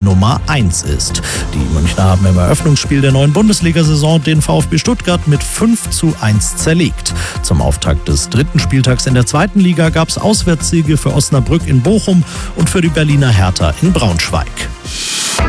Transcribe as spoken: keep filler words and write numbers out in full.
Nummer eins ist. Die Münchner haben im Eröffnungsspiel der neuen Bundesliga-Saison den VfB Stuttgart mit fünf zu eins zerlegt. Zum Auftakt des dritten Spieltags in der zweiten Liga gab es Auswärtssiege für Osnabrück in Bochum und für die Berliner Hertha in Braunschweig.